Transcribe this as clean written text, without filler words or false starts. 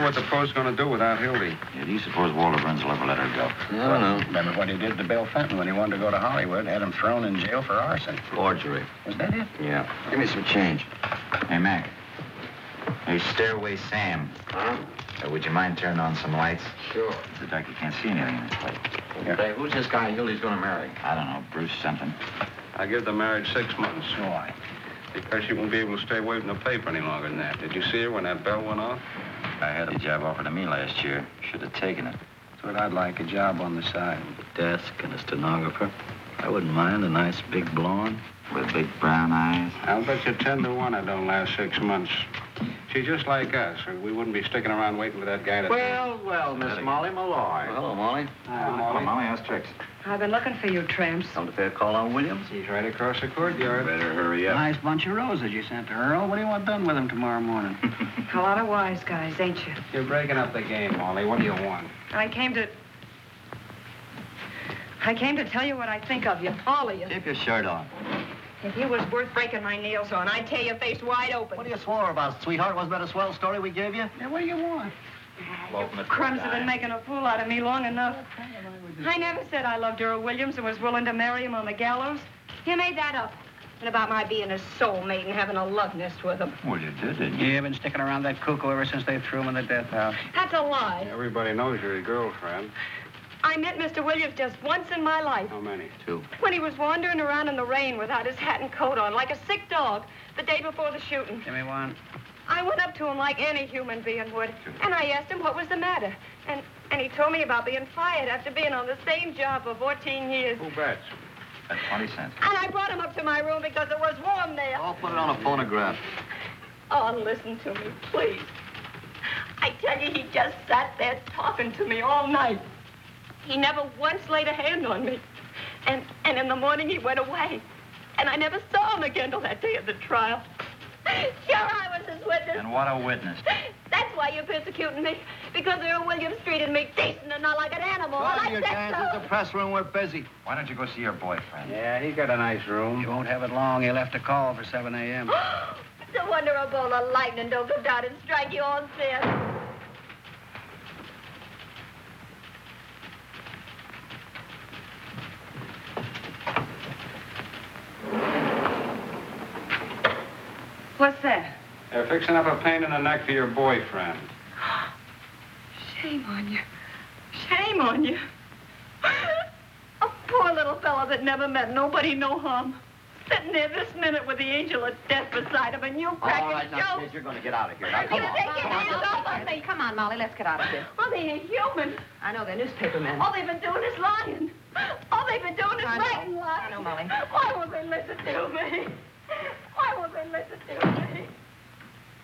what the post's going to do without Hildy. Yeah, do you suppose Walter Burns will ever let her go? No. Remember what he did to Bill Fenton when he wanted to go to Hollywood? Had him thrown in jail for arson. Forgery. Was that it? Yeah. Give me some change. Hey, Mac. Hey, Stairway Sam. Huh? Would you mind turning on some lights? Sure. The doctor can't see anything in this place. Say, who's this guy Hildy's going to marry? I don't know, Bruce something. I give the marriage 6 months. Why? Because she won't be able to stay away from the paper any longer than that. Did you see her when that bell went off? I had a job offered to me last year. Should have taken it. That's what I'd like, a job on the side. Desk and a stenographer. I wouldn't mind a nice big blonde with big brown eyes. I'll bet you 10 to 1 it don't last 6 months. She's just like us. We wouldn't be sticking around waiting for that guy to... Well, Miss Molly Malloy. Well, hello, Molly. Hi, Molly. Hello, Molly. How's Trix? I've been looking for you, tramps. Come to pay a call on Williams? He's right across the courtyard. Better hurry up. Nice bunch of roses you sent to Earl. What do you want done with them tomorrow morning? A lot of wise guys, ain't you? You're breaking up the game, Molly. What do you want? I came to tell you what I think of you, all of you. Keep your shirt on. If you was worth breaking my nails on, I'd tear your face wide open. What are you swore about, sweetheart? Wasn't that a swell story we gave you? Yeah, what do you want? Crumbs have been making a fool out of me long enough. I never said I loved Earl Williams and was willing to marry him on the gallows. You made that up. And about my being his soulmate and having a love nest with him. Well, you did, didn't you? You've been sticking around that cuckoo ever since they threw him in the death house. That's a lie. Everybody knows you're his girlfriend. I met Mr. Williams just once in my life. How many? 2. When he was wandering around in the rain without his hat and coat on, like a sick dog, the day before the shooting. Give me one. I went up to him like any human being would, and I asked him what was the matter. And he told me about being fired after being on the same job for 14 years. Who bets? At 20 cents. And I brought him up to my room because it was warm there. I'll put it on a phonograph. Oh, listen to me, please. I tell you, he just sat there talking to me all night. He never once laid a hand on me. And in the morning, he went away. And I never saw him again till that day of the trial. Sure, I was his witness. And what a witness. That's why you're persecuting me. Because Earl Williams treated me decent and not like an animal. And I said so. the press room. We're busy. Why don't you go see your boyfriend? Yeah, he got a nice room. You won't have it long. He left a call for 7 a.m. No wonder a bolt of lightning don't go down and strike you on sin. What's that? They're fixing up a pain in the neck for your boyfriend. Shame on you. Shame on you. A poor little fellow that never meant nobody no harm. Sitting there this minute with the angel of death beside him, and you cracking jokes. You're going to get out of here. Now, You come on. take your hands off of me. Come on, Molly, let's get out of here. Oh, they ain't human. I know they're newspaper men. All they've been doing is lying. All they've been doing is I know. writing lies. I know, Molly. Why won't they listen to me? Why won't they listen to me?